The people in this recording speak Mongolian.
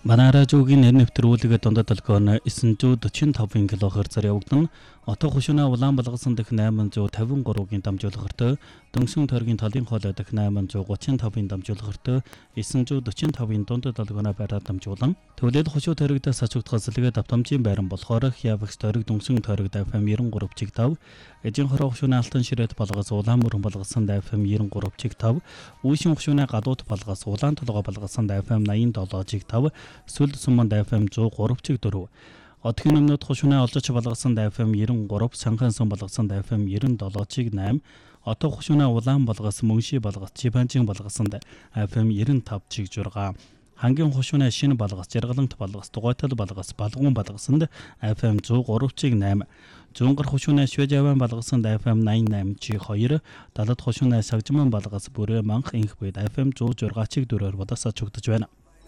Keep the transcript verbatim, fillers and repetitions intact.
Банааражуугийн нэр нэвтрүүлэг дондод толгойн найн дөрвөн килогерц-аар явагдана. Отоо хушуна Улаанбалгасан дэх найман зуун тавин гурвын дамжуулахартай, Дөнгсөн тойргийн талын хоолой дэх найман зуун гучин тавын дамжуулахартай, найн дөрвөн тавын дондод толгойн байраа дамжуулан, төлөөл хушуу тойрогдоос сачигдах сэлгээ давтамжийн байран болохоор Хявагс тойрог Дөнгсөн тойрог дафам найн гурав чиг тав, Эжин хороо хушуна Алтан ширээт балгас Улаанмөрөн балгасан дафам найн гурав чиг тав, Үйшин хушуна Гадуут балгас Улаан толгой балгасан дафам найман долоо чиг тав, Сүлд суман дафам зуун гурав чиг дөрөв. Одгийн өмнөд хушуна олжооч балгасан дафам найн гурав, Санхан сум балгасан дафам найн долоо чиг восемь, Отоо хушуна Улаан балгас Мөнши балгас Чипанжин балгасан дафам найн тав чиг зурга. Хангийн хушуна Шинэ балгас Жаргалант балгас Тугайтал балгас Балгуун балгасанд дафам зуун гурав чиг восемь, Зунгар хушуна Швежаван балгасан дафам найн восемь чиг хоёр, Далад хушуна Сагжман балгас Бүрэ Манх инх бай дафам зуун зурга чиг дөрөөр бодосоо чугдж байна.